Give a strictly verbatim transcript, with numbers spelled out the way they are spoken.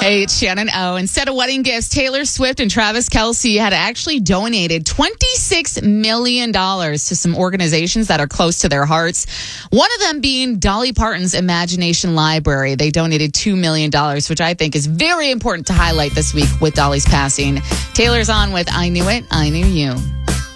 Hey, it's Shannon O. Instead of wedding gifts, Taylor Swift and Travis Kelce had actually donated twenty-six million dollars to some organizations that are close to their hearts. One of them being Dolly Parton's Imagination Library. They donated two million dollars, which I think is very important to highlight this week with Dolly's passing. Taylor's on with I Knew It, I Knew You.